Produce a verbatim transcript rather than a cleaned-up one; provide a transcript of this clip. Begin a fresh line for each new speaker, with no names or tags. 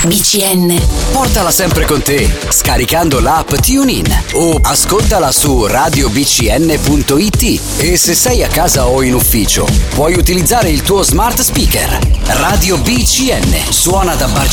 B C N.
Portala sempre con te, scaricando l'app TuneIn o ascoltala su radio b c n punto i t. E se sei a casa o in ufficio, puoi utilizzare il tuo smart speaker. Radio B C N suona da Barcellona